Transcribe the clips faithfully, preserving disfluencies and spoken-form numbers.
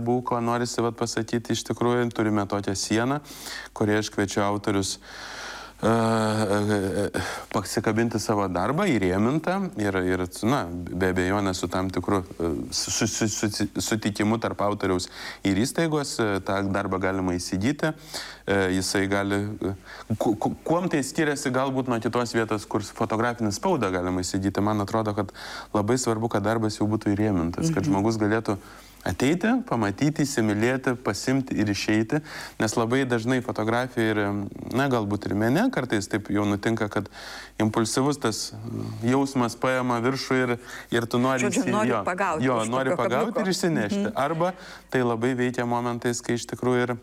darbų, ko norisi vat, pasakyti iš tikrųjų. Turime tokią sieną, kurioje aš kviečiu autorius pasikabinti savo darbą, įrėmintą ir, ir na, be abejonės su tam tikru su, su, su, sutikimu tarp autoriaus ir įstaigos. Tą darbą galima įsigyti. Jisai gali... Kuom tai skiriasi galbūt nuo kitos vietos, kur fotografinį spaudą galima įsigyti? Man atrodo, kad labai svarbu, kad darbas jau būtų įrėmintas, kad žmogus galėtų ateiti, pamatyti, įsimylėti, pasimti ir išeiti, nes labai dažnai fotografija ir, na, galbūt ir mene, kartais taip jau nutinka, kad impulsyvus tas jausmas paima viršų ir, ir tu nori... Žodžiu, nori jo, pagauti. Jo, nori pagauti ir išsinešti. Mhm. Arba tai labai veikia momentais, kai iš tikrųjų ir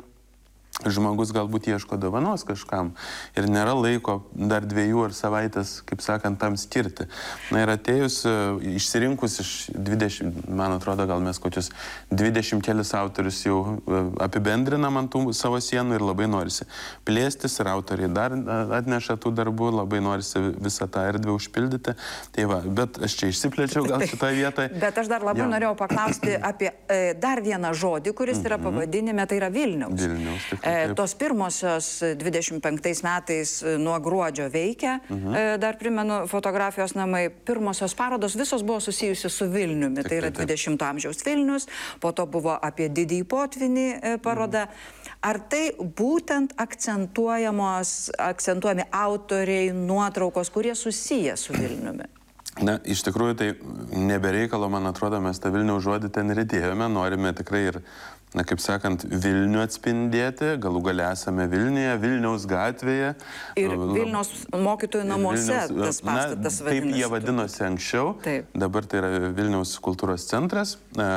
žmogus galbūt ieško dovanos kažkam ir nėra laiko dar dviejų ar savaitės, kaip sakant, tam skirti. Na ir atėjus, išsirinkus iš dvidešimt, man atrodo, gal mes kokius dvidešimt kelis autorius jau apibendrinam ant tų savo sienų ir labai norisi plėstis ir autoriai dar atneša tų darbų, labai norisi visą tą erdvę užpildyti. Tai va, bet aš čia išsiplėčiau gal šitoje vietoje. Bet aš dar labai ja. norėjau paklausti apie e, dar vieną žodį, kuris yra pavadinime, tai yra Vilniaus. Vilniaus, tik. E, tos pirmosios dvidešimt penktais metais nuo gruodžio veikia, mhm. e, dar primenu, fotografijos namai, pirmosios parodos visos buvo susijusi su Vilniumi, tai yra dvidešimto amžiaus Vilnius, po to buvo apie didįjį potvinį e, paroda. Mhm. Ar tai būtent akcentuojamos, akcentuojami autoriai, nuotraukos, kurie susiję su Vilniumi? Na, iš tikrųjų, tai nebereikalo, man atrodo, mes tą Vilniaus žodį ten ir įdėjome, norime tikrai ir, na, kaip sakant, Vilnių atspindėti, galų gale esame Vilniuje, Vilniaus gatvėje. Ir Vilniaus mokytojų namuose Vilniaus, tas pastatas vadinasi. Taip jie vadinosi anksčiau, taip. Dabar tai yra Vilniaus kultūros centras.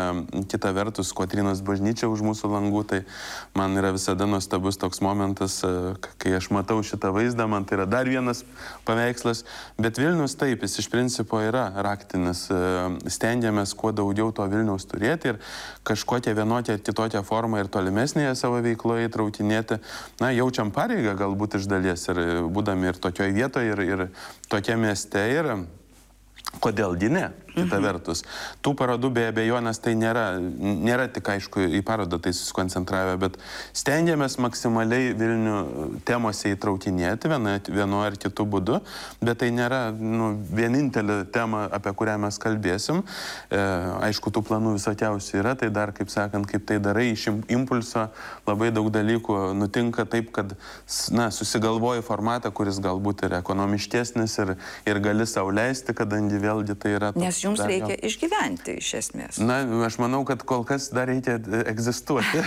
Kita vertus, Kotrynos bažnyčia už mūsų langų, tai man yra visada nuostabus toks momentas, kai aš matau šitą vaizdą, man tai yra dar vienas paveikslas, bet Vilnius taip, jis iš principo yra raktinis. Stengiamės kuo daugiau to Vilniaus turėti ir kažkokią vienokią kitokią formą ir tolimesnėje savo veikloje įtrautinėti. Na, jaučiam pareigą galbūt iš dalies ir būdami ir tokioje vietoje ir, ir tokia mieste ir kodėlgi ne, kita vertus. Tų parodų be abejonės tai nėra, nėra tik aišku į parodą tai susikoncentravę, bet stengiamės maksimaliai Vilnių temose įtraukinėti vienu, vienu ar kitu būdu, bet tai nėra nu, vienintelė tema, apie kurią mes kalbėsim. E, aišku, tų planų visokiausių yra, tai dar, kaip sakant, kaip tai darai, iš impulso labai daug dalykų nutinka taip, kad na, susigalvoji formatą, kuris galbūt ir ekonomiškesnis ir, ir gali sau leisti, kadangi vėlgi tai yra... Nes jums reikia išgyventi iš esmės. Na, aš manau, kad kol kas dar reikia egzistuoti.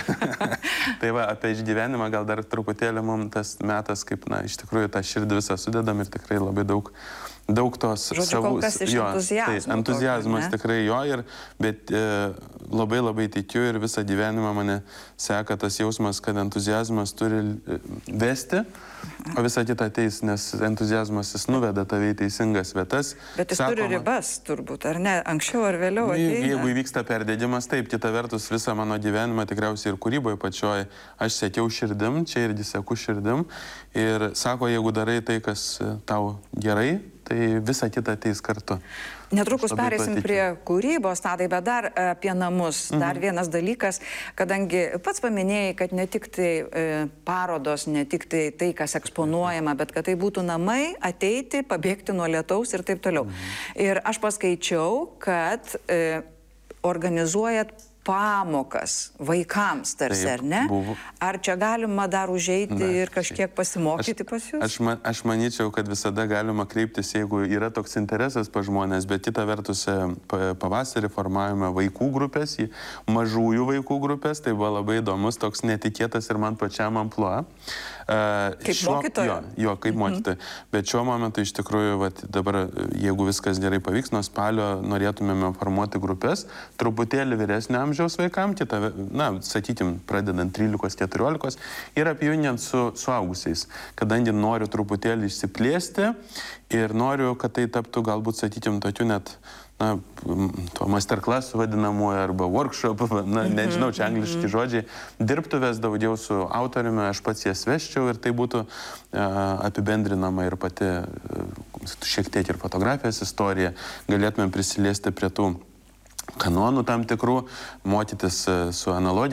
Tai va, apie išgyvenimą gal dar truputėlį mums tas metas, kaip, na, iš tikrųjų tą širdį visą sudedam ir tikrai labai daug, daug tos Žodžiu, savus... kol kas iš jo, entuzijazmo. Tai, entuzijazmas tokio, tikrai jo, ir, bet e, labai labai tikiu ir visą gyvenimą mane seka tas jausmas, kad entuzijazmas turi vesti, o visą kitą ateis, nes entuzijazmas jis nuveda tave į teisingas vietas. Bet jis Sakoma, turi ribas turbūt, ar ne? Anksčiau ar vėliau ateina? Jeigu įvyksta perdėdimas, taip, kita vertus visą mano gyvenimą, tikriausiai ir kūryboje pačioj, aš sekiau širdim, čia irgi seku širdim. Ir sako, jeigu darai tai, kas tau gerai, tai visa kita ateis kartu. Netrukus pereisim prie kūrybos, Tadai, bet dar apie namus. Mhm. Dar vienas dalykas, kadangi pats paminėjai, kad ne tik tai e, parodos, ne tik tai tai, kas eksponuojama, bet kad tai būtų namai, ateiti, pabėgti nuo lietaus ir taip toliau. Mhm. Ir aš paskaičiau, kad e, organizuojat pamokas vaikams tarsi, taip, ar ne? Buvo. Ar čia galima dar užeiti Na, ir kažkiek pasimokyti aš, pas jūs? Aš, man, aš manyčiau, kad visada galima kreiptis, jeigu yra toks interesas pa žmonės, bet kita vertus pavasarį formavome vaikų grupės, mažųjų vaikų grupės, tai buvo labai įdomus, toks netikėtas ir man pačiam amplua. Uh, kaip šiuo, mokytojo? Jo, jo kaip mokytojo. Mhm. Bet šiuo momentu iš tikrųjų, vat, dabar, jeigu viskas gerai pavyks, nuo spalio norėtumėme formuoti grupės, truputėlį vyresnio amžiaus vaikams, kita, na, sakykim, pradedant trylikos keturiolikos ir apjungiant su suaugusiais, kadangi noriu truputėlį išsiplėsti ir noriu, kad tai taptų galbūt, sakykim, tokiu net na, to masterclass vadinamuoju arba workshop, na, nežinau, čia angliški žodžiai, dirbtuvės daugiau su autoriumi, aš pats jas veščiau ir tai būtų uh, apibendrinama ir pati uh, šiek tiek ir fotografijos istorija, galėtume prisiliesti prie tų kanonų tam tikrų, mokytis uh, su analogija.